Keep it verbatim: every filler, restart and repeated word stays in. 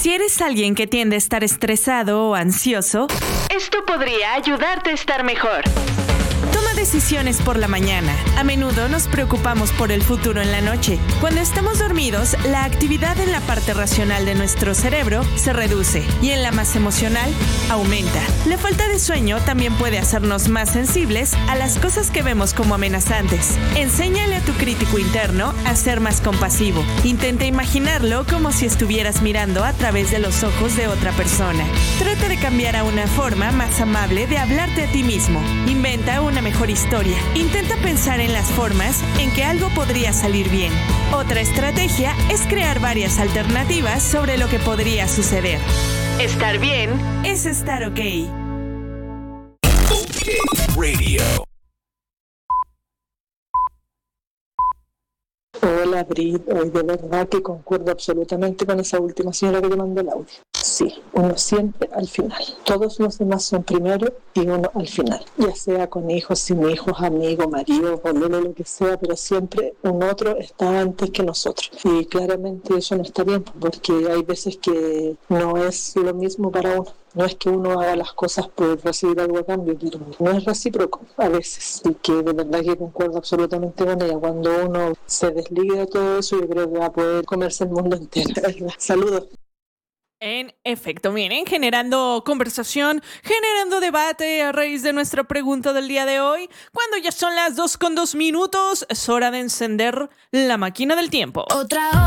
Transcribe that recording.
Si eres alguien que tiende a estar estresado o ansioso, esto podría ayudarte a estar mejor. Toma decisiones por la mañana. A menudo nos preocupamos por el futuro en la noche. Cuando estamos dormidos, la actividad en la parte racional de nuestro cerebro se reduce y en la más emocional aumenta. La falta de sueño también puede hacernos más sensibles a las cosas que vemos como amenazantes. Enséñale a tu crítico interno a ser más compasivo. Intenta imaginarlo como si estuvieras mirando a través de los ojos de otra persona. Trata de cambiar a una forma más amable de hablarte a ti mismo. Inventa una mejor historia. Intenta pensar en las formas en que algo podría salir bien. Otra estrategia es crear varias alternativas sobre lo que podría suceder. Estar bien es estar ok. Radio. Hola, Brit. Hoy de verdad que concuerdo absolutamente con esa última señora que te mandó el audio. Sí, uno siempre al final. Todos los demás son primero y uno al final. Ya sea con hijos, sin hijos, amigos, marido, pololo, lo que sea, pero siempre un otro está antes que nosotros. Y claramente eso no está bien, porque hay veces que no es lo mismo para uno. No es que uno haga las cosas por recibir algo a cambio, pero no es recíproco a veces. Y que de verdad que concuerdo absolutamente con ella. Cuando uno se desligue de todo eso, yo creo que va a poder comerse el mundo entero. Saludos. En efecto, miren, generando conversación, generando debate a raíz de nuestra pregunta del día de hoy. Cuando ya son las dos con dos minutos, es hora de encender la máquina del tiempo. Otra